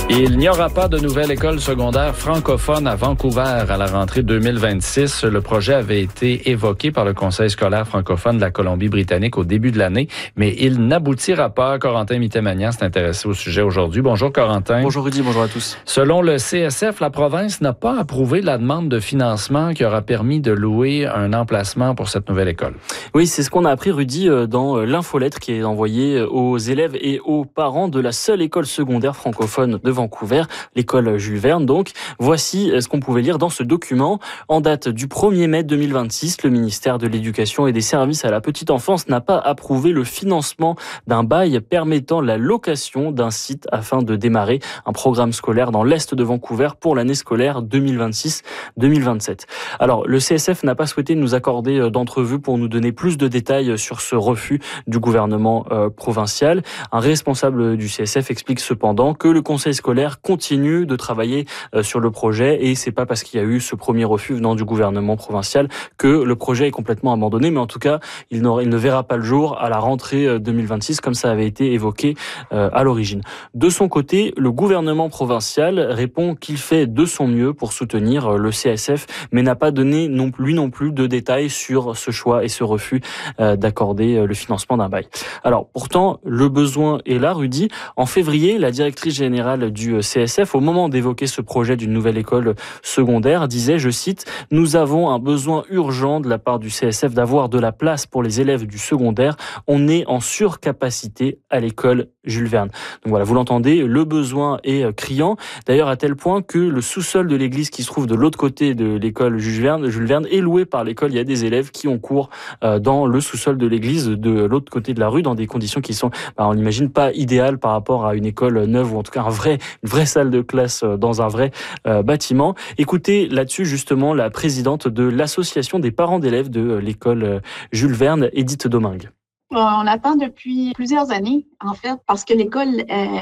Il n'y aura pas de nouvelle école secondaire francophone à Vancouver à la rentrée 2026. Le projet avait été évoqué par le Conseil scolaire francophone de la Colombie-Britannique au début de l'année, mais il n'aboutira pas. Corentin Mitté-Magnan s'est intéressé au sujet aujourd'hui. Bonjour Corentin. Bonjour Rudy, bonjour à tous. Selon le CSF, la province n'a pas approuvé la demande de financement qui aura permis de louer un emplacement pour cette nouvelle école. Oui, c'est ce qu'on a appris, Rudy, dans l'infolettre qui est envoyée aux élèves et aux parents de la seule école secondaire francophone de Vancouver, l'école Jules Verne. Donc, voici ce qu'on pouvait lire dans ce document. En date du 1er mai 2026, le ministère de l'Éducation et des Services à la petite enfance n'a pas approuvé le financement d'un bail permettant la location d'un site afin de démarrer un programme scolaire dans l'est de Vancouver pour l'année scolaire 2026-2027. Alors, le CSF n'a pas souhaité nous accorder d'entrevue pour nous donner plus de détails sur ce refus du gouvernement provincial. Un responsable du CSF explique cependant que le conseil scolaire continue de travailler sur le projet et c'est pas parce qu'il y a eu ce premier refus venant du gouvernement provincial que le projet est complètement abandonné, mais en tout cas, il ne verra pas le jour à la rentrée 2026 comme ça avait été évoqué à l'origine. De son côté, le gouvernement provincial répond qu'il fait de son mieux pour soutenir le CSF, mais n'a pas donné non plus de détails sur ce choix et ce refus d'accorder le financement d'un bail. Alors pourtant, le besoin est là, Rudy. En février, la directrice générale du CSF, au moment d'évoquer ce projet d'une nouvelle école secondaire, disait, je cite, « Nous avons un besoin urgent de la part du CSF d'avoir de la place pour les élèves du secondaire. On est en surcapacité à l'école Jules Verne. » Donc voilà, vous l'entendez, le besoin est criant. D'ailleurs, à tel point que le sous-sol de l'église qui se trouve de l'autre côté de l'école Jules Verne est loué par l'école. Il y a des élèves qui ont cours dans le sous-sol de l'église de l'autre côté de la rue dans des conditions qui sont, on l'imagine, pas idéales par rapport à une école neuve ou en tout cas une vraie salle de classe dans un vrai bâtiment. Écoutez là-dessus justement la présidente de l'association des parents d'élèves de l'école Jules Verne, Edith Domingue. On attend depuis plusieurs années, en fait, parce que l'école